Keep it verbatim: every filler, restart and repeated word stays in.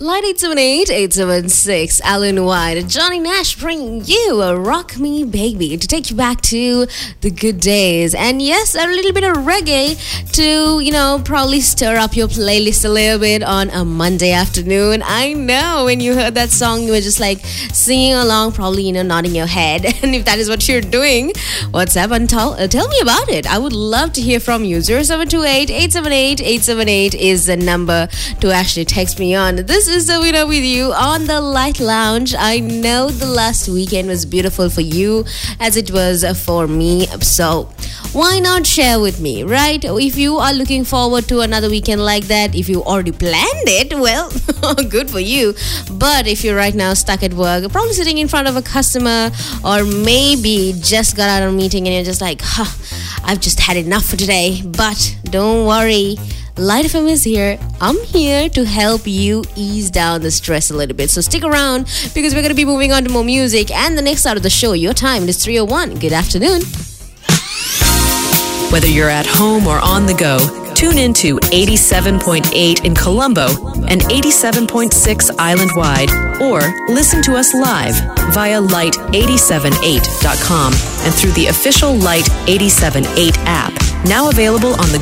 Line eight seven eight, eight seven six, Alan White, Johnny Nash bringing you a Rock Me Baby to take you back to the good days. And yes, a little bit of reggae to, you know, probably stir up your playlist a little bit on a Monday afternoon. I know when you heard that song, you were just like singing along, probably, you know, nodding your head. And if that is what you're doing, what's up and tell, uh, tell me about it. I would love to hear from you. zero seven two eight, eight seven eight, eight seven eight is the number to actually text me on. This is the winner with you on the Light Lounge. I know the last weekend was beautiful for you as it was for me. So why not share with me, right? If you are looking forward to another weekend like that, if you already planned it, well, good for you. But if you're right now stuck at work, probably sitting in front of a customer, or maybe just got out of a meeting and you're just like, huh, I've just had enough for today. But don't worry. Light F M is here. I'm here to help you ease down the stress a little bit. So stick around because we're going to be moving on to more music. And the next out of the show, your time is three oh one. Good afternoon. Whether you're at home or on the go, tune in to eighty-seven point eight in Colombo and eighty-seven point six island-wide, or listen to us live via light eight seven eight dot com and through the official Light eight seven eight app, now available on the